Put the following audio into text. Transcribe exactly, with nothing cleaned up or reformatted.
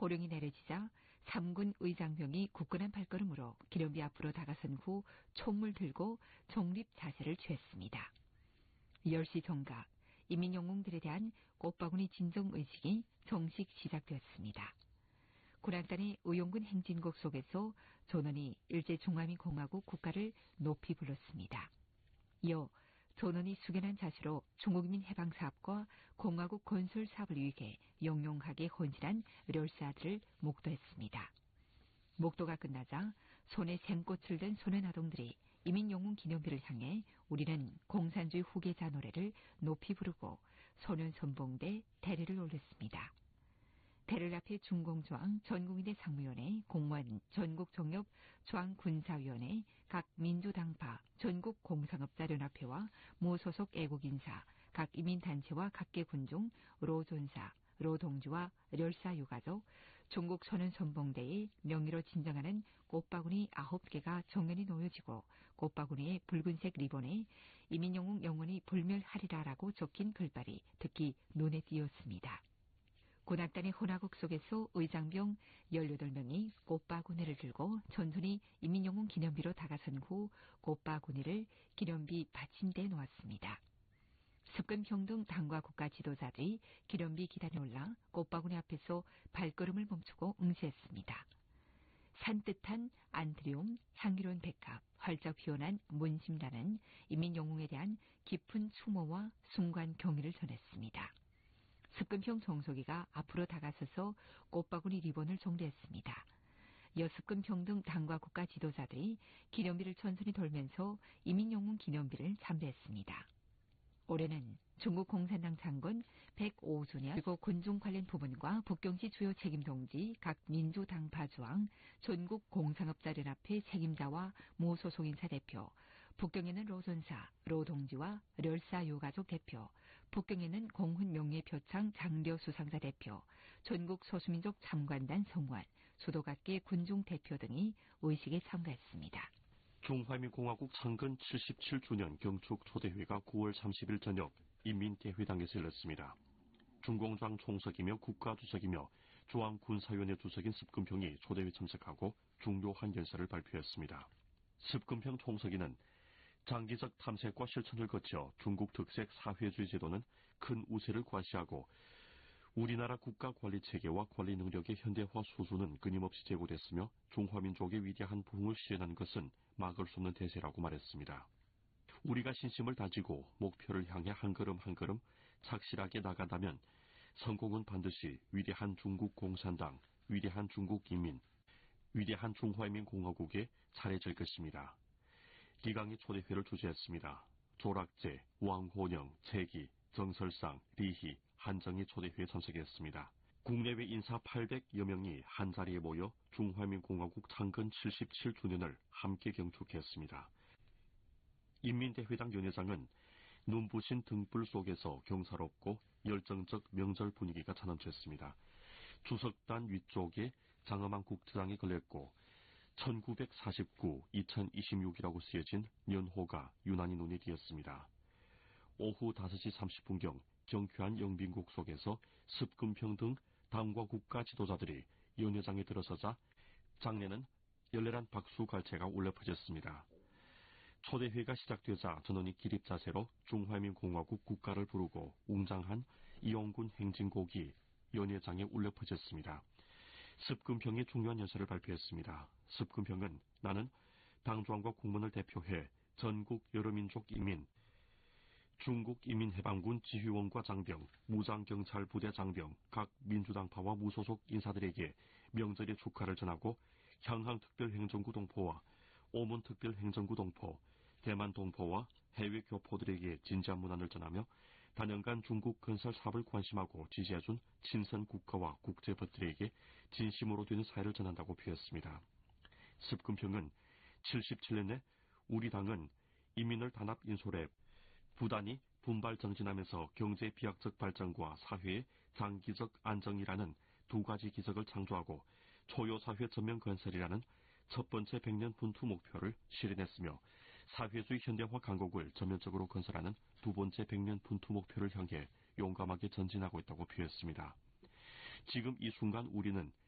보령이 내려지자 삼군 의장병이 굳건한 발걸음으로 기련비 앞으로 다가선 후 총을 들고 정립 자세를 취했습니다. 열 시 정각, 인민영웅들에 대한 꽃바구니 진정의식이 정식 시작되었습니다. 군악단의 의용군 행진곡 속에서 전원이 일제중화민공화국 국가를 높이 불렀습니다. 이어 전원이 숙연한 자세로 중국민 해방사업과 공화국 건설사업을 위해 영롱하게 헌신한 멸사들을 목도했습니다. 목도가 끝나자 손에 생꽃을 든 소년아동들이 인민영웅기념비를 향해 우리는 공산주의 후계자 노래를 높이 부르고 소년선봉대 대례를 올렸습니다. 대를 앞에 중공조항 전국인대 상무위원회, 공무원, 전국정협 조항군사위원회, 각 민주당파, 전국공상업자연합회와 무소속 애국인사, 각 이민단체와 각계 군중, 로존사, 로동지와 멸사유가족, 중국 소년선봉대의 명의로 진정하는 꽃바구니 아홉 개가 정면이 놓여지고 꽃바구니의 붉은색 리본에 인민영웅 영원히 불멸하리라라고 적힌 글발이 특히 눈에 띄었습니다. 군악단의 혼화곡 속에서 의장병 열여덟 명이 꽃바구니를 들고 천천히 인민영웅 기념비로 다가선 후 꽃바구니를 기념비 받침대에 놓았습니다. 습근평등 당과 국가 지도자들이 기념비 기단에 올라 꽃바구니 앞에서 발걸음을 멈추고 응시했습니다. 산뜻한 안트리움, 향기로운 백합, 활짝 피어난 문심라는 인민영웅에 대한 깊은 추모와 순간 경의를 전했습니다. 습근평 정석이가 앞으로 다가서서 꽃바구니 리본을 정리했습니다. 이어 습근평등 당과 국가 지도자들이 기념비를 천천히 돌면서 인민영웅 기념비를 참배했습니다. 올해는 중국 공산당 창건 백오 주년 그리고 군중 관련 부분과 북경시 주요 책임동지, 각 민주당파 조항, 전국 공상업자연합회 책임자와 무소속 인사 대표, 북경에는 로존사, 로동지와 멸사유가족 대표, 북경에는 공훈명예표창 장려 수상자 대표, 전국 소수민족 참관단 성관, 수도 각계 군중 대표 등이 의식에 참가했습니다. 중화민공화국 창건 칠십칠 주년 경축 초대회가 구월 삼십일 저녁 인민대회당에서 열렸습니다. 중공장 총석이며 국가주석이며 중앙군사위원회 주석인 습근평이 초대회 참석하고 중요한 연설을 발표했습니다. 습근평 총석이는 장기적 탐색과 실천을 거쳐 중국 특색 사회주의 제도는 큰 우세를 과시하고 우리나라 국가 관리 체계와 관리 능력의 현대화 수준은 끊임없이 제고됐으며 중화민족의 위대한 부흥을 실현한 것은 막을 수 없는 대세라고 말했습니다. 우리가 신심을 다지고 목표를 향해 한 걸음 한 걸음 착실하게 나간다면 성공은 반드시 위대한 중국 공산당, 위대한 중국 인민, 위대한 중화인민공화국에 차례질 것입니다. 리강이 초대회를 주재했습니다. 조락제, 왕호영, 최기, 정설상, 리희, 한정이 초대회에 참석했습니다. 국내외 인사 팔백여 명이 한자리에 모여 중화민공화국 창건 칠십칠 주년을 함께 경축했습니다. 인민대회당 연회장은 눈부신 등불 속에서 경사롭고 열정적 명절 분위기가 자넘쳤습니다. 주석단 위쪽에 장엄한 국자장이 걸렸고 천구백사십구 이천이십육이라고 쓰여진 년호가 유난히 눈에 띄었습니다. 오후 다섯 시 삼십 분경 경쾌한 영빈국 속에서 습근평 등 당과 국가 지도자들이 연회장에 들어서자 장내는 열렬한 박수 갈채가 울려 퍼졌습니다. 초대회가 시작되자 전원이 기립자세로 중화민공화국 국가를 부르고 웅장한 이용군 행진곡이 연회장에 울려 퍼졌습니다. 습근평이 중요한 연설을 발표했습니다. 습근평은 나는 당조항과 국문을 대표해 전국 여러민족 인민, 중국 인민해방군 지휘원과 장병, 무장경찰 부대 장병, 각 민주당파와 무소속 인사들에게 명절의 축하를 전하고 향항특별행정구 동포와 오문특별행정구 동포, 대만 동포와 해외 교포들에게 진지한 문안을 전하며 단연간 중국 건설 사업을 관심하고 지지해준 친선 국가와 국제법들에게 진심으로 되는 사회를 전한다고 표했습니다. 습근평은 칠십칠 년에 우리 당은 인민을 단합 인솔해 부단히 분발 정진하면서 경제 비약적 발전과 사회의 장기적 안정이라는 두 가지 기적을 창조하고 초요사회 전면 건설이라는 첫 번째 백년 분투 목표를 실현했으며 사회주의 현대화 강국을 전면적으로 건설하는 두 번째 백년 분투 목표를 향해 용감하게 전진하고 있다고 표했습니다. 지금 이 순간 우리는